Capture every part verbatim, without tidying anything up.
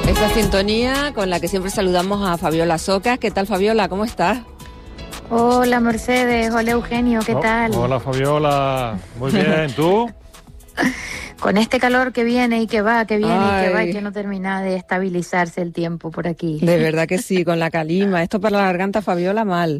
Esta sintonía con la que siempre saludamos a Fabiola Socas. ¿Qué tal, Fabiola? ¿Cómo estás? Hola, Mercedes. Hola, Eugenio. ¿Qué oh, tal? Hola, Fabiola. Muy bien. ¿Tú? Con este calor que viene y que va, que viene Ay. y que va y que no termina de estabilizarse el tiempo por aquí. De verdad que sí, con la calima. Esto para la garganta, Fabiola, mal.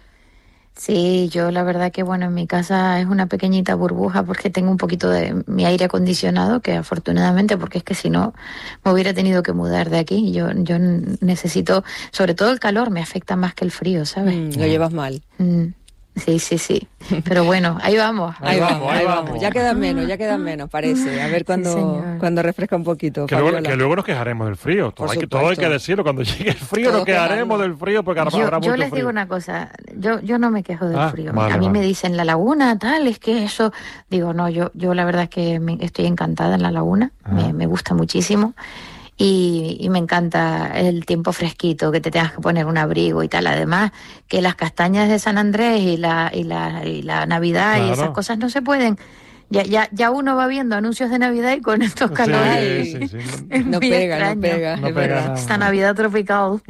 Sí, yo la verdad que bueno, en mi casa es una pequeñita burbuja porque tengo un poquito de mi aire acondicionado, que afortunadamente, porque es que si no me hubiera tenido que mudar de aquí. Yo, yo necesito, sobre todo el calor me afecta más que el frío, ¿sabes? Mm, lo llevas mal. Mm. Sí, sí, sí. Pero bueno, ahí vamos. Ahí, ahí vamos, vamos, ahí vamos. Ya quedan menos, ya quedan menos, parece. A ver cuando, sí, cuando refresca un poquito. Que luego, que luego nos quejaremos del frío. Todo hay, que, todo hay que decirlo. Cuando llegue el frío todo nos quejaremos quejando. del frío porque yo, habrá yo mucho les frío. digo una cosa. Yo, yo no me quejo del ah, frío. Vale, a mí vale. me dicen la laguna, tal, es que eso... Digo, no, yo, yo la verdad es que me, estoy encantada en la laguna. Me, me gusta muchísimo. Y, y me encanta el tiempo fresquito, que te tengas que poner un abrigo y tal. Además, que las castañas de San Andrés y la, y la, y la Navidad Claro. y esas cosas no se pueden. Ya, ya, ya uno va viendo anuncios de Navidad y con estos calores. Sí, sí, sí. Es no muy pega, extraño. no pega, No es pega verdad. nada. Esta Navidad tropical.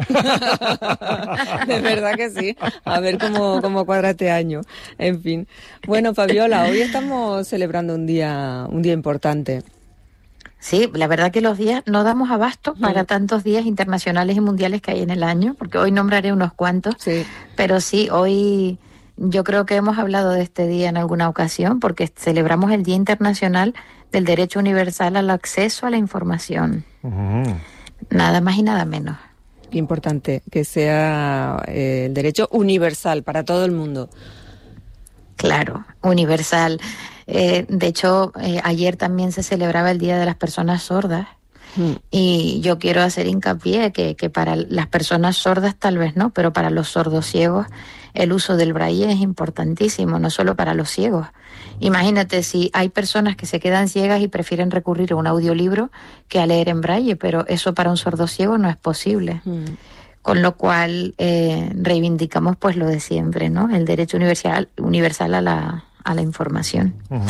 De verdad que sí. A ver cómo, cómo cuadra este año. En fin. Bueno, Fabiola, hoy estamos celebrando un día, un día importante. Sí, la verdad que los días no damos abasto para tantos días internacionales y mundiales que hay en el año, porque hoy nombraré unos cuantos, Sí. pero sí, hoy yo creo que hemos hablado de este día en alguna ocasión, porque celebramos el Día Internacional del Derecho Universal al Acceso a la Información. Uh-huh. Nada más y nada menos. Qué importante que sea eh, el derecho universal para todo el mundo. Claro, universal. Eh, de hecho, eh, ayer también se celebraba el Día de las Personas Sordas. Mm. Y yo quiero hacer hincapié que, que para las personas sordas tal vez no, pero para los sordociegos el uso del braille es importantísimo, no solo para los ciegos. Imagínate si hay personas que se quedan ciegas y prefieren recurrir a un audiolibro que a leer en braille, pero eso para un sordociego no es posible. Mm. Con lo cual eh, reivindicamos pues lo de siempre, ¿no? El derecho universal, universal a la, a la información. Uh-huh.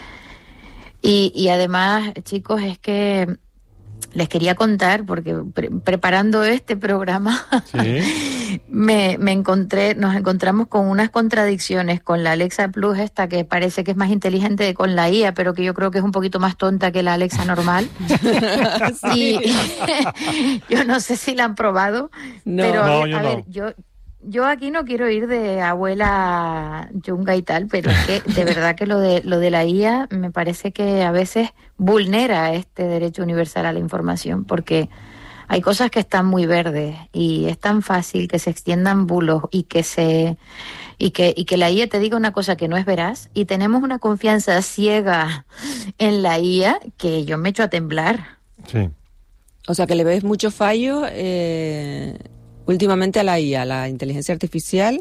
Y, y además, chicos, es que les quería contar, porque pre- preparando este programa, ¿sí? me, me encontré, nos encontramos con unas contradicciones con la Alexa Plus esta, que parece que es más inteligente con la I A, pero que yo creo que es un poquito más tonta que la Alexa normal. Sí. Y yo no sé si la han probado, no, pero a, no, ver, yo a no. ver, yo... Yo aquí no quiero ir de abuela yunga y tal, pero es que de verdad que lo de lo de la I A me parece que a veces vulnera este derecho universal a la información, porque hay cosas que están muy verdes y es tan fácil que se extiendan bulos y que se y que y que la I A te diga una cosa que no es veraz, y tenemos una confianza ciega en la I A que yo me echo a temblar. Sí. O sea, que le ves mucho fallo eh... últimamente a la I A, la inteligencia artificial.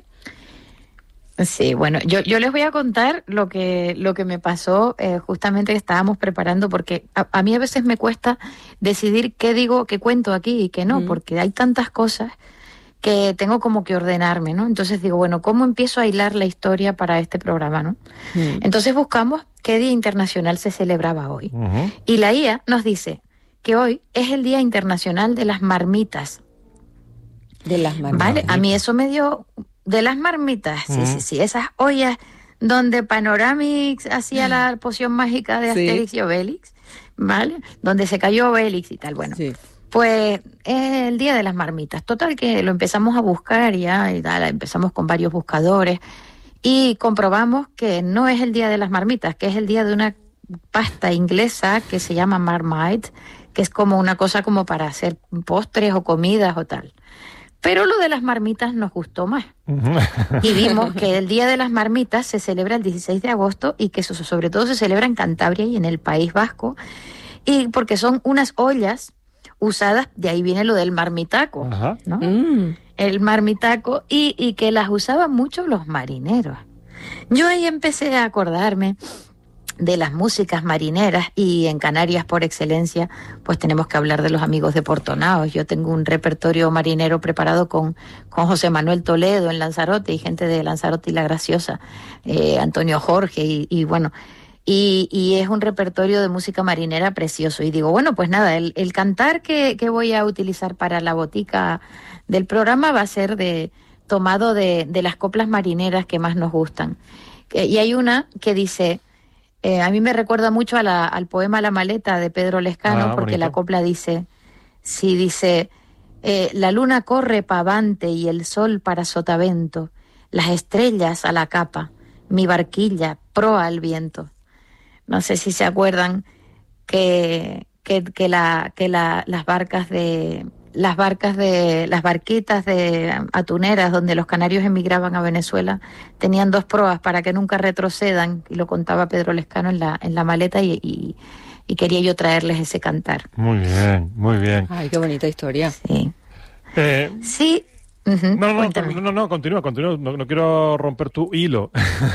Sí, bueno, yo, yo les voy a contar lo que, lo que me pasó eh, justamente que estábamos preparando, porque a, a mí a veces me cuesta decidir qué digo, qué cuento aquí y qué no, mm. porque hay tantas cosas que tengo como que ordenarme, ¿no? Entonces digo, bueno, ¿cómo empiezo a hilar la historia para este programa, no? Mm. Entonces buscamos qué Día Internacional se celebraba hoy. Uh-huh. Y la I A nos dice que hoy es el Día Internacional de las Marmitas. De las marmitas. Vale, a mí eso me dio... De las marmitas, sí, uh-huh. sí, sí, esas ollas donde Panoramix hacía la poción mágica de Asterix sí. y Obelix, ¿vale? Donde se cayó Obelix y tal, bueno. Sí. Pues es el Día de las Marmitas. Total que lo empezamos a buscar ya y tal, empezamos con varios buscadores y comprobamos que no es el Día de las Marmitas, que es el día de una pasta inglesa que se llama Marmite, que es como una cosa como para hacer postres o comidas o tal. Pero lo de las marmitas nos gustó más. Y vimos que el Día de las Marmitas se celebra el dieciséis de agosto y que eso sobre todo se celebra en Cantabria y en el País Vasco, y porque son unas ollas usadas, de ahí viene lo del marmitaco, ajá. ¿no? Mm. El marmitaco, y, y que las usaban mucho los marineros. Yo ahí empecé a acordarme de las músicas marineras, y en Canarias por excelencia pues tenemos que hablar de los amigos de Portonaos. Yo tengo un repertorio marinero preparado con, con José Manuel Toledo en Lanzarote y gente de Lanzarote y La Graciosa, eh, Antonio Jorge y, y bueno, Y, y es un repertorio de música marinera precioso. Y digo, bueno, pues nada, el, el cantar que, que voy a utilizar para la botica del programa va a ser de tomado de, de las coplas marineras que más nos gustan. Y hay una que dice, eh, a mí me recuerda mucho a la, al poema La maleta de Pedro Lescano, ah, porque bonito. La copla dice, sí, dice, eh, la luna corre pa' avante y el sol para sotavento, las estrellas a la capa, mi barquilla proa al viento. No sé si se acuerdan que, que, que, la, que la, las barcas de las barcas de las barquitas de atuneras donde los canarios emigraban a Venezuela tenían dos proas para que nunca retrocedan, y lo contaba Pedro Lescano en la en la maleta, y, y, y quería yo traerles ese cantar. Muy bien, muy bien. Ay, qué bonita historia. Sí. Eh, sí. Uh-huh. No, no, no, no, no, continúa, continúa. No, no quiero romper tu hilo.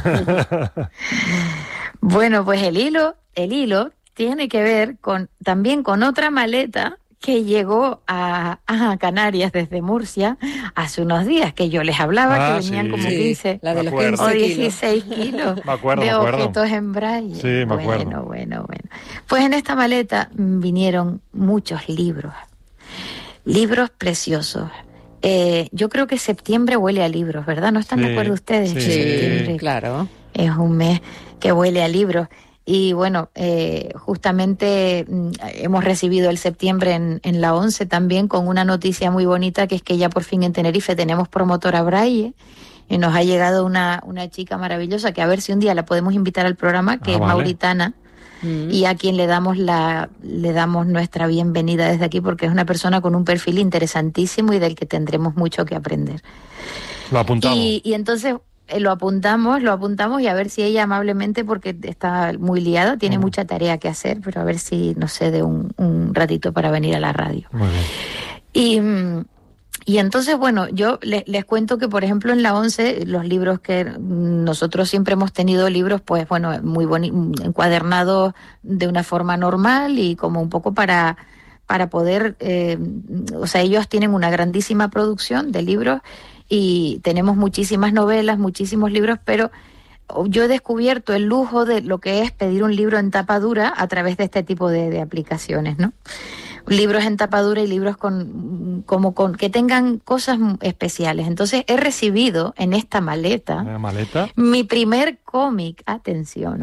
Bueno, pues el hilo, el hilo tiene que ver con también con otra maleta que llegó a, a Canarias desde Murcia hace unos días, que yo les hablaba, ah, que venían sí. como quince la de los o dieciséis kilos me acuerdo, de me acuerdo. objetos en braille. Sí, me bueno, acuerdo. bueno, bueno. Pues en esta maleta vinieron muchos libros, libros preciosos. Eh, yo creo que septiembre huele a libros, ¿verdad? ¿No están sí, de acuerdo ustedes? Sí, septiembre, claro. Es un mes que huele a libros. Y bueno, eh, justamente mm, hemos recibido el septiembre en, en la ONCE también con una noticia muy bonita, que es que ya por fin en Tenerife tenemos promotora braille, y nos ha llegado una, una chica maravillosa que a ver si un día la podemos invitar al programa, que ah, es vale. mauritana, mm. y a quien le damos la le damos nuestra bienvenida desde aquí, porque es una persona con un perfil interesantísimo y del que tendremos mucho que aprender. Lo apuntamos. Y, y entonces... Lo apuntamos, lo apuntamos y a ver si ella amablemente, porque está muy liada, tiene mm. mucha tarea que hacer, pero a ver si nos cede un, un ratito para venir a la radio. Muy bien. Y, y entonces, bueno, yo les, les cuento que, por ejemplo, en la ONCE, los libros que nosotros siempre hemos tenido, libros, pues bueno, muy bonitos, encuadernados de una forma normal y como un poco para... para poder, eh, o sea, ellos tienen una grandísima producción de libros y tenemos muchísimas novelas, muchísimos libros, pero yo he descubierto el lujo de lo que es pedir un libro en tapa dura a través de este tipo de, de aplicaciones, ¿no? Libros en tapa dura y libros con, como con, que tengan cosas especiales. Entonces he recibido en esta maleta, ¿Una maleta? mi primer cómic, atención.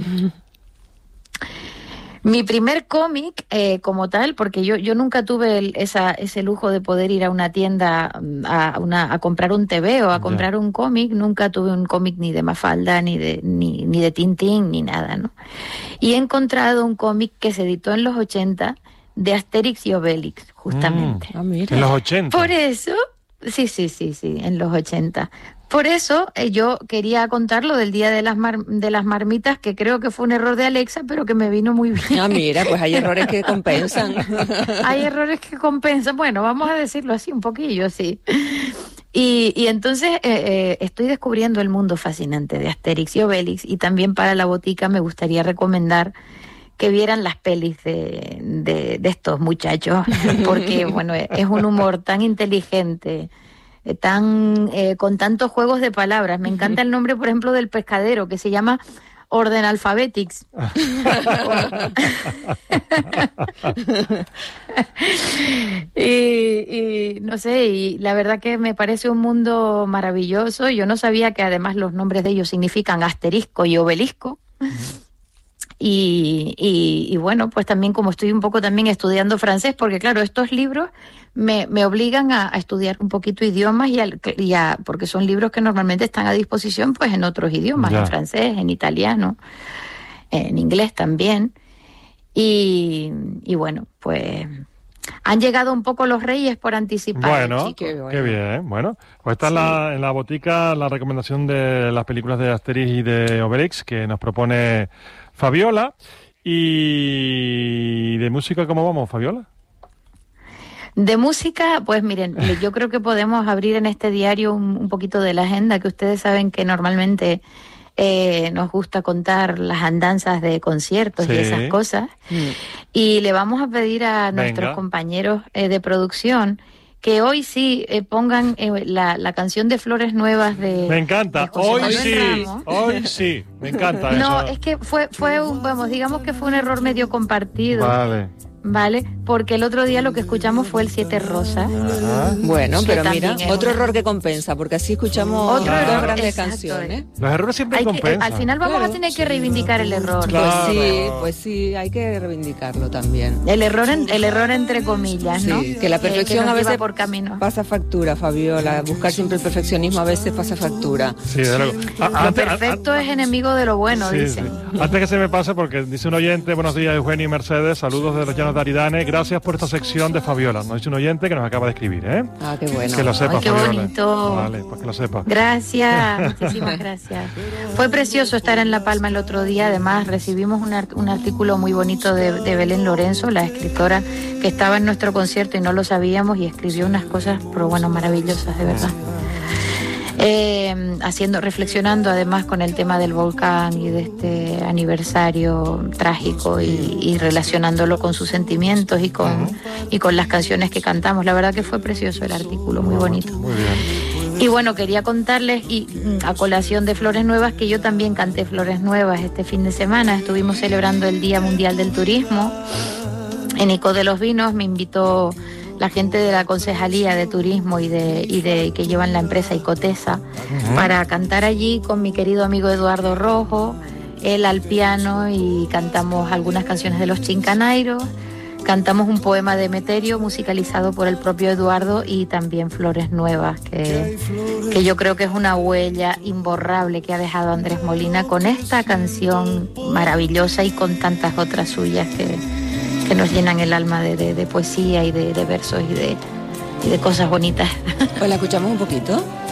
Mi primer cómic, eh, como tal, porque yo yo nunca tuve el, esa, ese lujo de poder ir a una tienda a, una, a comprar un T V o a yeah. comprar un cómic. Nunca tuve un cómic ni de Mafalda, ni de ni, ni de Tintín, ni nada, ¿no? Y he encontrado un cómic que se editó en los ochenta de Asterix y Obelix, justamente. Mm, ah, mira. En los ochenta. Por eso, sí, sí, sí, sí, en los ochenta. Por eso eh, yo quería contar lo del Día de las, mar, de las Marmitas, que creo que fue un error de Alexa, pero que me vino muy bien. Ah, mira, pues hay errores que compensan. Hay errores que compensan. Bueno, vamos a decirlo así, un poquillo, sí. Y, y entonces eh, eh, estoy descubriendo el mundo fascinante de Asterix y Obelix, y también para la botica me gustaría recomendar que vieran las pelis de, de, de estos muchachos, porque bueno, es un humor tan inteligente, tan eh, con tantos juegos de palabras. Me encanta el nombre, por ejemplo, del pescadero, que se llama Orden Alphabetics. y, y no sé, y la verdad que me parece un mundo maravilloso. Yo no sabía que además los nombres de ellos significan asterisco y obelisco. Y, y, y bueno, pues también como estoy un poco también estudiando francés, porque claro, estos libros me, me obligan a, a estudiar un poquito idiomas y, al, y a, porque son libros que normalmente están a disposición pues en otros idiomas, ya. En francés, en italiano, en inglés también. Y, y bueno, pues han llegado un poco los reyes por anticipado. Bueno, sí, qué, bueno. Qué bien. Bueno, pues está sí. en, la, en la botica la recomendación de las películas de Asterix y de Obelix que nos propone Fabiola. ¿Y de música cómo vamos, Fabiola? De música, pues miren, yo creo que podemos abrir en este diario un, un poquito de la agenda, que ustedes saben que normalmente eh, nos gusta contar las andanzas de conciertos sí. y esas cosas. Mm. Y le vamos a pedir a nuestros Venga. compañeros eh, de producción que hoy sí eh, pongan eh, la, la canción de Flores Nuevas de... Me encanta, hoy sí, Ramos. hoy sí, me encanta no, eso. No, es que fue, fue un, vamos, digamos que fue un error medio compartido. Vale. ¿Vale? Porque el otro día lo que escuchamos fue el Siete Rosas. Ajá. Bueno, pero mira, otro una... error que compensa, porque así escuchamos otro dos error, grandes exacto, canciones. Los errores siempre hay compensan. Que, al final vamos claro. a tener que reivindicar el error. Claro. Pues sí, pues sí, hay que reivindicarlo también. El error, en, el error entre comillas, ¿no? Sí, que la perfección que, que a veces por camino. pasa factura, Fabiola. Buscar siempre el perfeccionismo a veces pasa factura. Sí, de luego. A, lo antes, perfecto a, a, es enemigo de lo bueno, sí, dicen. Sí. Antes que se me pase, porque dice un oyente, buenos días Eugenio y Mercedes, saludos de los llanos de Aridane, gracias por esta sección de Fabiola. Nos dice un oyente que nos acaba de escribir, ¿eh? Ah, qué bueno. Que lo sepa, Ay, qué Fabiola. bonito. Vale, pues que lo sepa. Gracias, muchísimas gracias. Fue precioso estar en La Palma el otro día. Además, recibimos un, art- un artículo muy bonito de, de Belén Lorenzo, la escritora que estaba en nuestro concierto y no lo sabíamos y escribió unas cosas, pero bueno, maravillosas, de verdad. Eh, haciendo, reflexionando además con el tema del volcán y de este aniversario trágico y, y relacionándolo con sus sentimientos y con, uh-huh. y con las canciones que cantamos. La verdad que fue precioso el artículo, muy bonito. Muy bien. Y bueno, quería contarles, y a colación de Flores Nuevas, que yo también canté Flores Nuevas este fin de semana. Estuvimos celebrando el Día Mundial del Turismo en Ico de los Vinos. Me invitó la gente de la Concejalía de Turismo y de, y de que llevan la empresa Icotesa uh-huh. para cantar allí con mi querido amigo Eduardo Rojo, él al piano, y cantamos algunas canciones de los Chincanairos, cantamos un poema de Emeterio musicalizado por el propio Eduardo y también Flores Nuevas, que, que yo creo que es una huella imborrable que ha dejado Andrés Molina con esta canción maravillosa y con tantas otras suyas que que nos llenan el alma de, de, de poesía y de, de versos y de, y de cosas bonitas. Pues la escuchamos un poquito.